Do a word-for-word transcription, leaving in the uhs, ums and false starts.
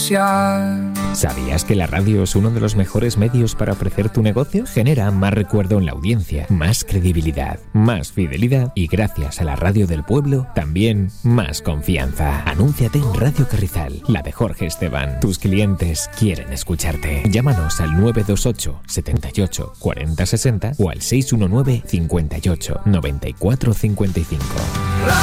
especial. ¿Sabías que la radio es uno de los mejores medios para ofrecer tu negocio? Genera más recuerdo en la audiencia, más credibilidad, más fidelidad y gracias a la radio del pueblo, también más confianza. Anúnciate en Radio Carrizal, la de Jorge Esteban. Tus clientes quieren escucharte. Llámanos al nueve dos ocho, setenta y ocho, cuarenta sesenta o al seis uno nueve, cincuenta y ocho, noventa y cuatro cincuenta y cinco.